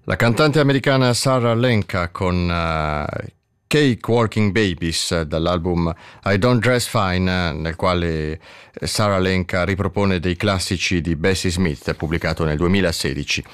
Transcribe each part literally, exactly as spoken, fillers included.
La cantante americana Sarah Lenka con uh, Cake Walking Babies dall'album I Don't Dress Fine, nel quale Sarah Lenka ripropone dei classici di Bessie Smith, pubblicato nel duemilasedici.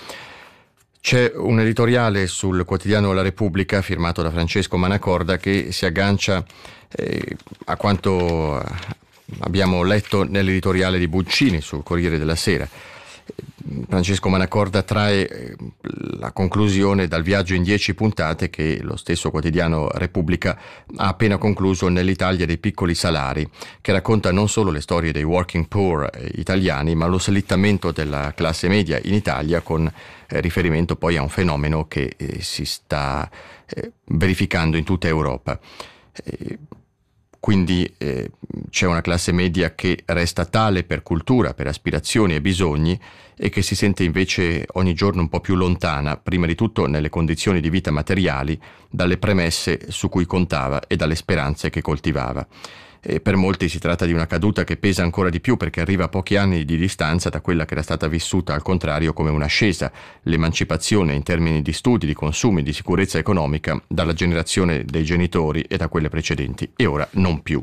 C'è un editoriale sul quotidiano La Repubblica firmato da Francesco Manacorda che si aggancia eh, a quanto abbiamo letto nell'editoriale di Buccini sul Corriere della Sera. Francesco Manacorda trae la conclusione dal viaggio in dieci puntate che lo stesso quotidiano Repubblica ha appena concluso nell'Italia dei piccoli salari, che racconta non solo le storie dei working poor italiani, ma lo slittamento della classe media in Italia, con eh, riferimento poi a un fenomeno che eh, si sta eh, verificando in tutta Europa. Eh, Quindi eh, c'è una classe media che resta tale per cultura, per aspirazioni e bisogni, e che si sente invece ogni giorno un po' più lontana, prima di tutto nelle condizioni di vita materiali, dalle premesse su cui contava e dalle speranze che coltivava. E per molti si tratta di una caduta che pesa ancora di più perché arriva a pochi anni di distanza da quella che era stata vissuta al contrario come un'ascesa, l'emancipazione in termini di studi, di consumi, di sicurezza economica dalla generazione dei genitori e da quelle precedenti, e ora non più.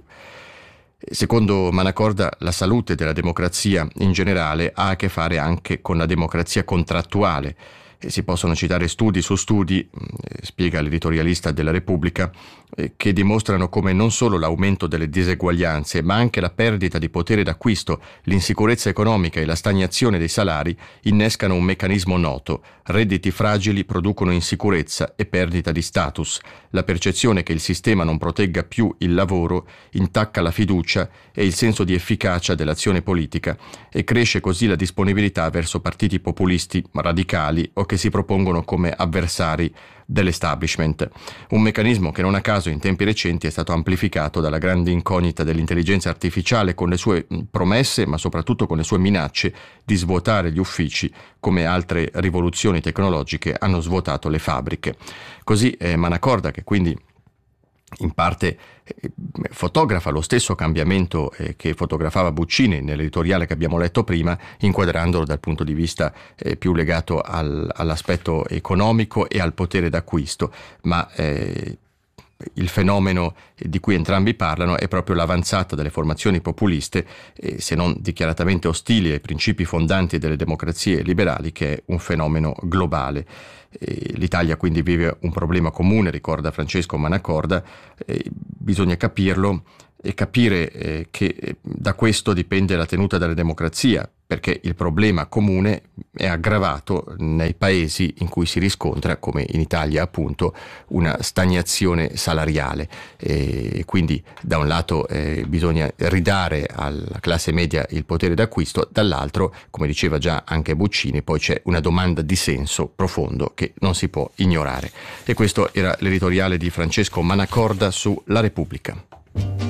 Secondo Manacorda, la salute della democrazia in generale ha a che fare anche con la democrazia contrattuale. E si possono citare studi su studi, spiega l'editorialista della Repubblica, che dimostrano come non solo l'aumento delle diseguaglianze, ma anche la perdita di potere d'acquisto, l'insicurezza economica e la stagnazione dei salari innescano un meccanismo noto. Redditi fragili producono insicurezza e perdita di status. La percezione che il sistema non protegga più il lavoro intacca la fiducia e il senso di efficacia dell'azione politica, e cresce così la disponibilità verso partiti populisti radicali o che si propongono come avversari dell'establishment. Un meccanismo che non a caso in tempi recenti è stato amplificato dalla grande incognita dell'intelligenza artificiale, con le sue promesse ma soprattutto con le sue minacce di svuotare gli uffici, come altre rivoluzioni tecnologiche hanno svuotato le fabbriche. Così è Manacorda, che quindi in parte eh, fotografa lo stesso cambiamento eh, che fotografava Buccini nell'editoriale che abbiamo letto prima, inquadrandolo dal punto di vista eh, più legato al, all'aspetto economico e al potere d'acquisto, ma eh, il fenomeno di cui entrambi parlano è proprio l'avanzata delle formazioni populiste, eh, se non dichiaratamente ostili ai principi fondanti delle democrazie liberali, che è un fenomeno globale. Eh, L'Italia quindi vive un problema comune, ricorda Francesco Manacorda, eh, bisogna capirlo e capire eh, che da questo dipende la tenuta della democrazia, perché il problema comune è aggravato nei paesi in cui si riscontra, come in Italia appunto, una stagnazione salariale. E quindi da un lato eh, bisogna ridare alla classe media il potere d'acquisto, dall'altro, come diceva già anche Buccini, poi c'è una domanda di senso profondo che non si può ignorare. E questo era l'editoriale di Francesco Manacorda su La Repubblica.